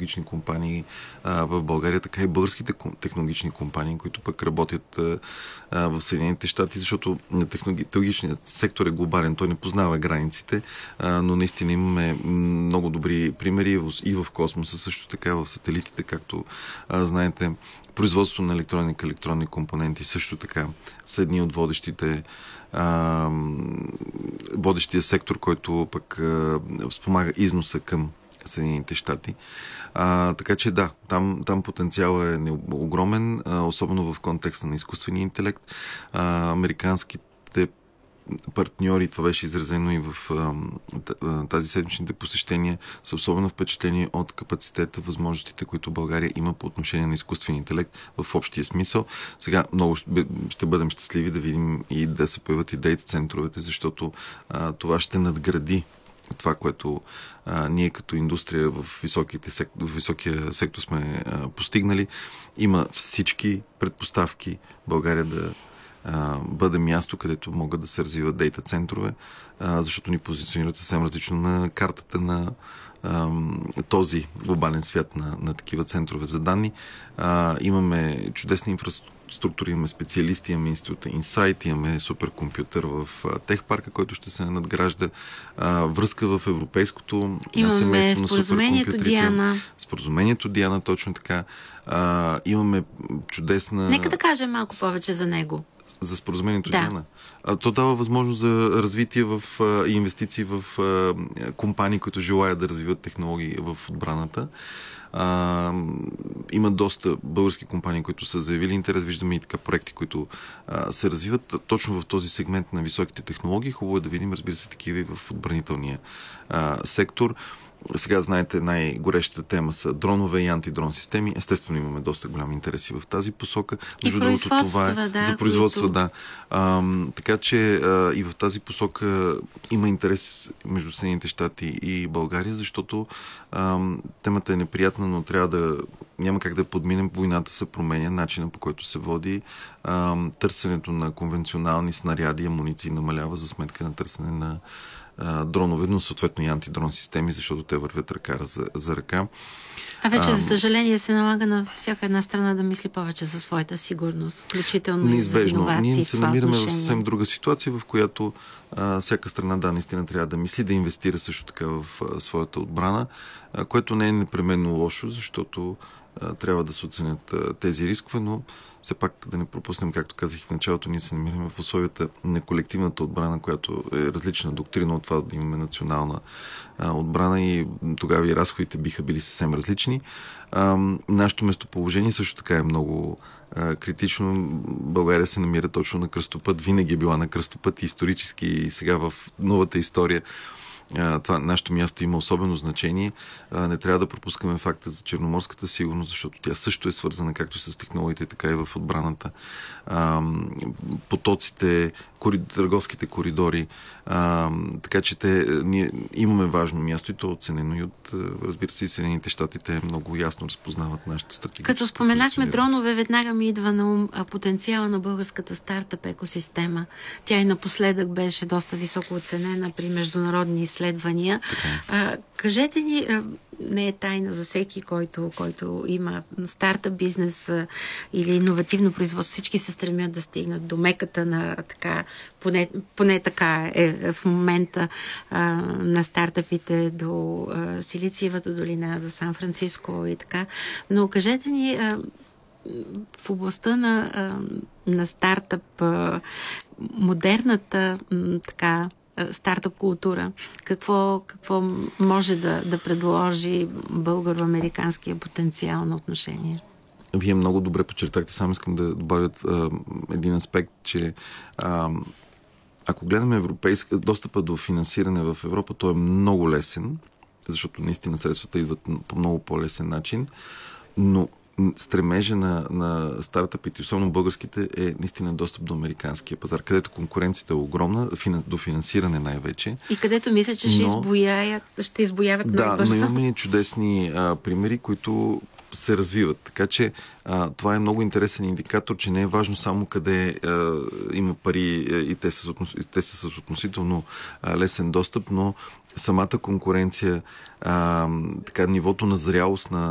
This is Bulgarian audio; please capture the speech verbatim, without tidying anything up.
технологични компании а, в България, така и българските технологични компании, които пък работят а, а, в Съединените щати, защото технологичният сектор е глобален, той не познава границите, а, но наистина имаме много добри примери и в космоса, също така в сателитите, както а, знаете. Производството на електроника, електронни компоненти също така са едни от водещите а, водещия сектор, който пък а, спомага износа към Съединените щати. А, така че да, там, там потенциалът е огромен, а, особено в контекста на изкуствения интелект. А, американските партньори, това беше изразено и в а, тази седмичните посещения, са особено впечатлени от капацитета, възможностите, които България има по отношение на изкуствения интелект в общия смисъл. Сега много ще бъдем щастливи да видим и да се появят и дейта центровете, защото а, това ще надгради това, което а, ние като индустрия в, сек... в високия сектор сме а, постигнали. Има всички предпоставки България да а, бъде място, където могат да се развиват дейта центрове, а, защото ни позиционират съвсем различно на картата на а, този глобален свят на, на такива центрове за данни. А, имаме чудесни инфраструктури, структури, имаме специалисти, имаме института Insight, имаме суперкомпютър в Техпарка, който ще се надгражда, а, връзка в европейското имаме семейство на споразумението Диана. Споразумението Диана, точно така. А, имаме чудесна... Нека да кажем малко повече за него. За споразумението да. Диана. А, то дава възможност за развитие в, а, и инвестиции в а, компании, които желаят да развиват технологии в отбраната. А, има доста български компании, които са заявили интерес. Виждаме и така проекти, които а, се развиват точно в този сегмент на високите технологии. Хубаво е да видим, разбира се, такива и в отбранителния а, сектор. Сега, знаете, най-горещата тема са дронове и антидрон системи. Естествено, имаме доста голями интереси в тази посока. Между другото, това е да, за производство, които... да. А, така че а, и в тази посока има интерес между Съединените щати и България, защото а, темата е неприятна, но трябва да... Няма как да подминем. Войната се променя, начина по който се води. А, търсенето на конвенционални снаряди и амуниции намалява за сметка на търсене на дронове, но съответно и антидрон системи, защото те вървят ръка за, за ръка. А вече, а, за съжаление, се налага на всяка една страна да мисли повече за своята сигурност, включително неизбежно. И за иновации. Ние се намираме отношение. в съвсем друга ситуация, в която а, всяка страна, да, наистина трябва да мисли, да инвестира също така в а, своята отбрана, а, което не е непременно лошо, защото а, трябва да се оценят а, тези рискове, но все пак да не пропуснем, както казах в началото, ние се намираме в условията на колективната отбрана, която е различна доктрина от това да имаме национална а, отбрана и тогава и разходите биха били съвсем различни. А, нашето местоположение също така е много а, критично. България се намира точно на кръстопът, винаги е била на кръстопът и исторически и сега в новата история. Това, нашето място има особено значение. Не трябва да пропускаме факта за черноморската сигурност, защото тя също е свързана както с технологиите, така и в отбраната. Потоците, търговските коридори. А, така че те, ние имаме важно място и то е оценено и от, разбира се, и Съединените щати. Те много ясно разпознават нашата стратегическа. Като споменахме дронове, веднага ми идва на ум потенциала на българската стартъп екосистема. Тя и напоследък беше доста високо оценена при международни изследвания. А, кажете ни, не е тайна за всеки, който, който има стартъп бизнес а, или иновативно производство. Всички се стремят да стигнат до меката на така, поне, поне така е в момента а, на стартъпите до а, Силициевата долина, до Сан-Франциско и така. Но кажете ни, а, в областта на, а, на стартъп, а, модерната м, така стартъп култура, какво, какво може да, да предложи българо-американския потенциал на отношение? Вие много добре подчертахте, само искам да добавя а, един аспект, че а, ако гледаме европейска, достъпа до финансиране в Европа, то е много лесен, защото наистина средствата идват по много по-лесен начин, но стремежа на, на стартъпите, особено българските, е наистина достъп до американския пазар, където конкуренцията е огромна, до финансиране най-вече. И където мисля, че но, ще, избояят, ще избояват да, най-бързо. Да, но имаме чудесни а, примери, които се развиват. Така че а, това е много интересен индикатор, че не е важно само къде а, има пари а, и те са, и те са с относително а, лесен достъп, но самата конкуренция, а, така, нивото на зрялост на,